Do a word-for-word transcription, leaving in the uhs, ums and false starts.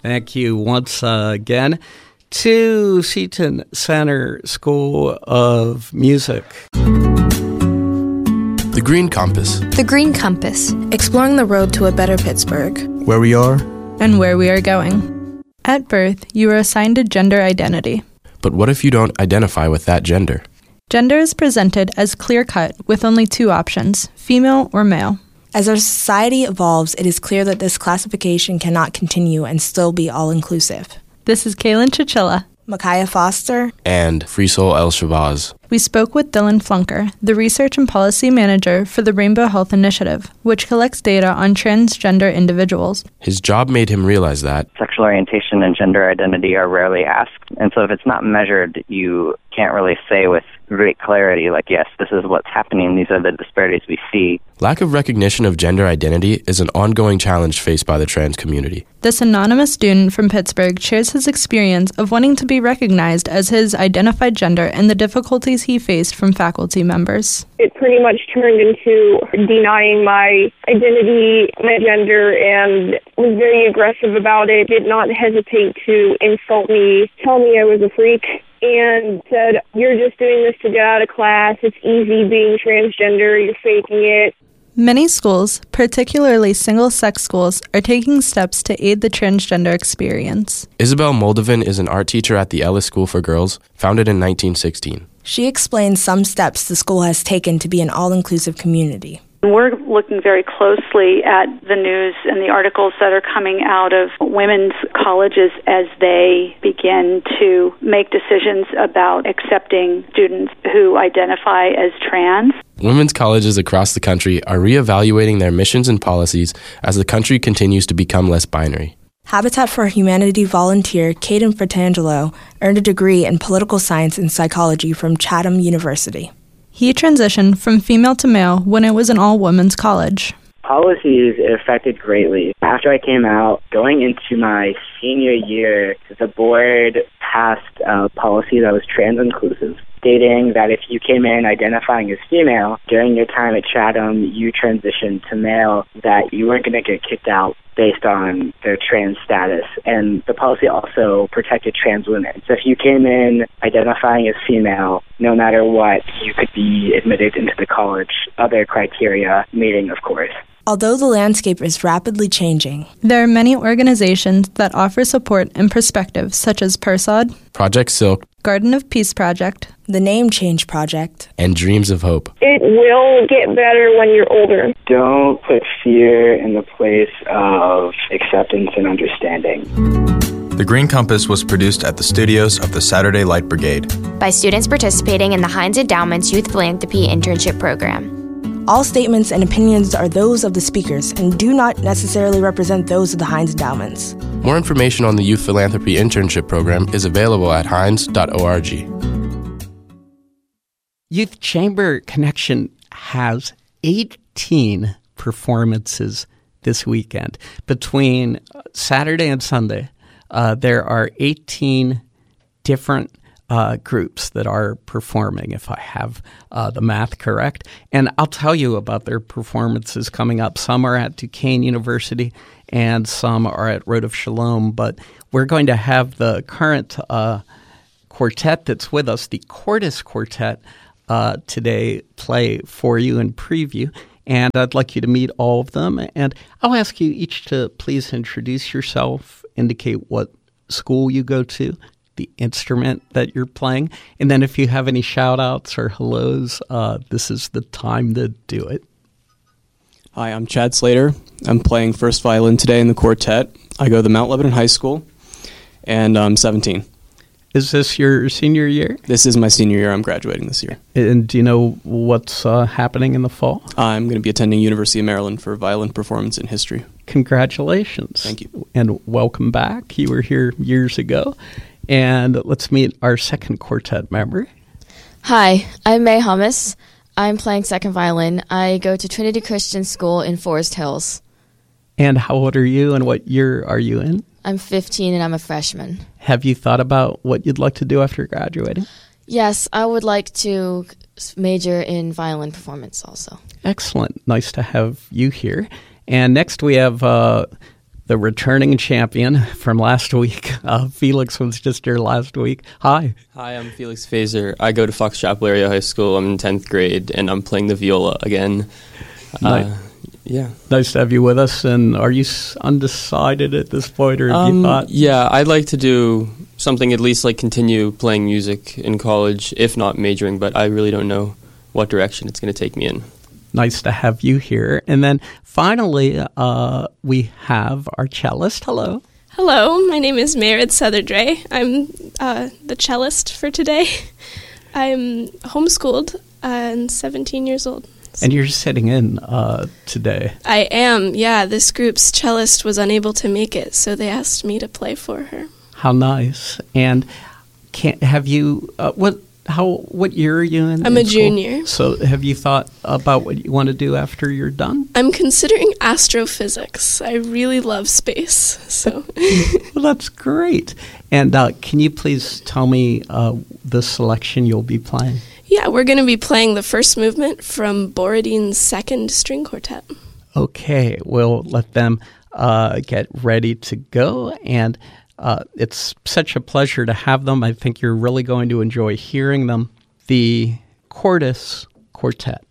Thank you once uh, again to Seton Center School of Music. The Green Compass. The Green Compass. Exploring the road to a better Pittsburgh. Where we are. And where we are going. At birth, you are assigned a gender identity. But what if you don't identify with that gender? Gender is presented as clear-cut with only two options, female or male. As our society evolves, it is clear that this classification cannot continue and still be all-inclusive. This is Kaylin Chichilla, Micaiah Foster, and Freesol El-Shabazz. We spoke with Dylan Flunker, the Research and Policy Manager for the Rainbow Health Initiative, which collects data on transgender individuals. His job made him realize that sexual orientation and gender identity are rarely asked, and so if it's not measured, you can't really say with great clarity, like, yes, this is what's happening, these are the disparities we see. Lack of recognition of gender identity is an ongoing challenge faced by the trans community. This anonymous student from Pittsburgh shares his experience of wanting to be recognized as his identified gender and the difficulties he faced from faculty members. It pretty much turned into denying my identity, my gender, and was very aggressive about it. Did not hesitate to insult me, tell me I was a freak, and said, you're just doing this to get out of class. It's easy being transgender. You're faking it. Many schools, particularly single-sex schools, are taking steps to aid the transgender experience. Isabel Moldovan is an art teacher at the Ellis School for Girls, founded in nineteen sixteen. She explains some steps the school has taken to be an all-inclusive community. We're looking very closely at the news and the articles that are coming out of women's colleges as they begin to make decisions about accepting students who identify as trans. Women's colleges across the country are reevaluating their missions and policies as the country continues to become less binary. Habitat for Humanity volunteer Caden Fratangelo earned a degree in political science and psychology from Chatham University. He transitioned from female to male when it was an all-women's college. Policies affected greatly. After I came out, going into my senior year, the board passed a policy that was trans-inclusive, stating that if you came in identifying as female, during your time at Chatham, you transitioned to male, that you weren't going to get kicked out based on their trans status. And the policy also protected trans women. So if you came in identifying as female, no matter what, you could be admitted into the college, other criteria meeting, of course. Although the landscape is rapidly changing, there are many organizations that offer support and perspective, such as Persod, Project Silk, Garden of Peace Project, the Name Change Project, and Dreams of Hope. It will get better when you're older. Don't put fear in the place of acceptance and understanding. The Green Compass was produced at the studios of the Saturday Light Brigade by students participating in the Heinz Endowment's Youth Philanthropy Internship Program. All statements and opinions are those of the speakers and do not necessarily represent those of the Heinz Endowments. More information on the Youth Philanthropy Internship Program is available at heinz dot org. Youth Chamber Connection has eighteen performances this weekend. Between Saturday and Sunday, uh, there are eighteen different Uh, groups that are performing, if I have uh, the math correct. And I'll tell you about their performances coming up. Some are at Duquesne University and some are at Road of Shalom. But we're going to have the current uh, quartet that's with us, the Cordis Quartet, uh, today play for you and preview. And I'd like you to meet all of them. And I'll ask you each to please introduce yourself, indicate what school you go to, the instrument that you're playing, and then if you have any shout-outs or hellos, uh, this is the time to do it. Hi, I'm Chad Slater. I'm playing first violin today in the quartet. I go to Mount Lebanon High School, and I'm seventeen. Is this your senior year? This is my senior year. I'm graduating this year. And do you know what's uh, happening in the fall? I'm going to be attending University of Maryland for violin performance in history. Congratulations. Thank you. And welcome back. You were here years ago. And let's meet our second quartet member. Hi, I'm May Hummus. I'm playing second violin. I go to Trinity Christian School in Forest Hills. And how old are you and what year are you in? I'm fifteen and I'm a freshman. Have you thought about what you'd like to do after graduating? Yes, I would like to major in violin performance also. Excellent. Nice to have you here. And next we have uh, the returning champion from last week. Uh, Felix was just here last week. Hi. Hi, I'm Felix Fazer. I go to Fox Chapel Area High School. I'm in tenth grade, and I'm playing the viola again. Nice. Uh, yeah. Nice to have you with us. And are you undecided at this point, or have um, you thought? Yeah, I'd like to do something, at least like continue playing music in college, if not majoring, but I really don't know what direction it's going to take me in. Nice to have you here. And then finally, uh, we have our cellist. Hello. Hello, my name is Merit Sotherdray. I'm uh, the cellist for today. I'm homeschooled and seventeen years old. So. And you're sitting in uh, today. I am, yeah. This group's cellist was unable to make it, so they asked me to play for her. How nice. And can, have you, uh, what how what year are you in? I'm in a school? junior. So have you thought about what you want to do after you're done? I'm considering astrophysics. I really love space. So Well, that's great. And uh, can you please tell me uh, the selection you'll be playing? Yeah, we're going to be playing the first movement from Borodin's Second String Quartet. Okay, we'll let them uh, get ready to go. And uh, it's such a pleasure to have them. I think you're really going to enjoy hearing them. The Cordis Quartet.